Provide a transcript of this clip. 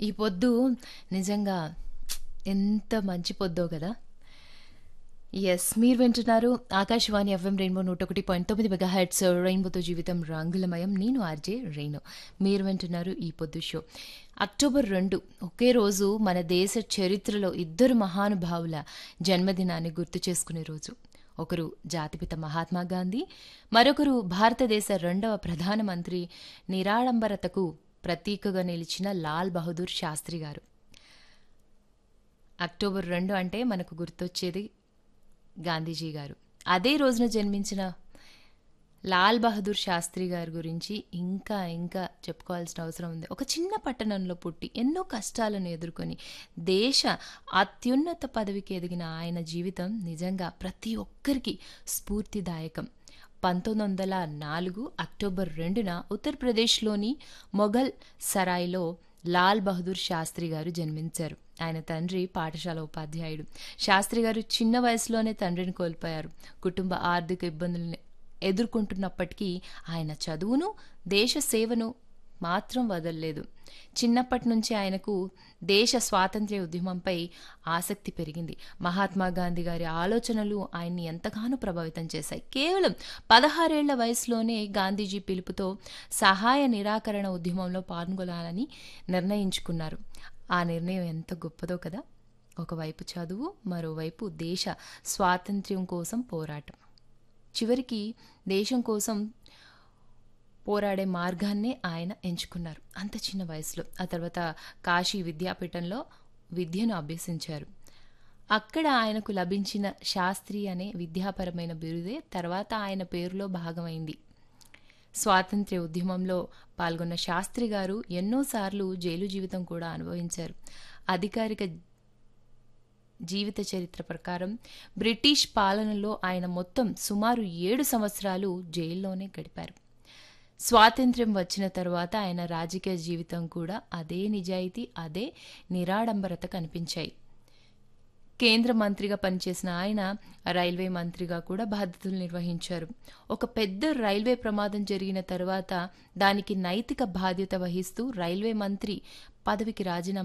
ఈ పొద్దు నిజంగా ఎంత మంచి పొద్దో కదా! యెస్. మీరు వింటున్నారు ఆకాశవాణి ఎఫ్ఎం రెయిన్బో 101.9 మెగాహెర్ట్జ్ రెయిన్బోతో జీవితం రంగులమయం. నేను ఆర్‌జే రేణు. మీరు వింటున్నారు ఈ పొద్దు షో. అక్టోబర్ 2 ఒకే రోజు మన దేశ చరిత్రలో ఇద్దరు మహానుభావుల జన్మదినాన్ని గుర్తు చేసుకునే రోజు. ఒకరు జాతిపిత మహాత్మా గాంధీ, మరొకరు భారతదేశ రెండవ ప్రధానమంత్రి, నిరాడంబరతకు ప్రతీకగా నిలిచిన లాల్ బహదూర్ శాస్త్రి గారు. అక్టోబర్ 2 అంటే మనకు గుర్తొచ్చేది గాంధీజీ గారు. అదే రోజున జన్మించిన లాల్ బహదూర్ శాస్త్రి గారి గురించి ఇంకా చెప్పుకోవాల్సిన అవసరం ఉంది. ఒక చిన్న పట్టణంలో పుట్టి ఎన్నో కష్టాలను ఎదుర్కొని దేశ అత్యున్నత పదవికి ఎదిగిన ఆయన జీవితం నిజంగా ప్రతి ఒక్కరికి స్ఫూర్తిదాయకం. 1904 అక్టోబర్ 2న ఉత్తరప్రదేశ్లోని మొఘల్ సరాయ్లో లాల్ బహదూర్ శాస్త్రి గారు జన్మించారు. ఆయన తండ్రి పాఠశాల ఉపాధ్యాయుడు. శాస్త్రి గారు చిన్న వయసులోనే తండ్రిని కోల్పోయారు. కుటుంబ ఆర్థిక ఇబ్బందులను ఎదుర్కొంటున్నప్పటికీ ఆయన చదువును, దేశ సేవను మాత్రం వదలలేదు. చిన్నప్పటి నుంచి ఆయనకు దేశ స్వాతంత్ర్య ఉద్యమంపై ఆసక్తి పెరిగింది. మహాత్మా గాంధీ గారి ఆలోచనలు ఆయన్ని ఎంతగానో ప్రభావితం చేశాయి. కేవలం 16 ఏళ్ల వయసులోనే గాంధీజీ పిలుపుతో సహాయ నిరాకరణ ఉద్యమంలో పాల్గొనాలని నిర్ణయించుకున్నారు. ఆ నిర్ణయం ఎంత గొప్పదో కదా! ఒకవైపు చదువు, మరోవైపు దేశ స్వాతంత్ర్యం కోసం పోరాటం. చివరికి దేశం కోసం పోరాడే మార్గాన్నే ఆయన ఎంచుకున్నారు అంత చిన్న వయసులో. ఆ తర్వాత కాశీ విద్యాపీఠంలో విద్యను అభ్యసించారు. అక్కడ ఆయనకు లభించిన శాస్త్రి అనే విద్యాపరమైన బిరుదే తర్వాత ఆయన పేరులో భాగమైంది. స్వాతంత్ర్య ఉద్యమంలో పాల్గొన్న శాస్త్రి గారు ఎన్నోసార్లు జైలు జీవితం కూడా అనుభవించారు. అధికారిక జీవిత చరిత్ర ప్రకారం బ్రిటిష్ పాలనలో ఆయన మొత్తం సుమారు 7 సంవత్సరాలు జైల్లోనే గడిపారు. స్వాతంత్ర్యం వచ్చిన తర్వాత ఆయన రాజకీయ జీవితం కూడా అదే నిజాయితీ, అదే నిరాడంబరత కనిపించాయి. కేంద్ర మంత్రిగా పనిచేసిన ఆయన రైల్వే మంత్రిగా కూడా బాధ్యతలు నిర్వహించారు. ఒక పెద్ద రైల్వే ప్రమాదం జరిగిన తర్వాత దానికి నైతిక బాధ్యత వహిస్తూ రైల్వే మంత్రి పదవికి రాజీనామా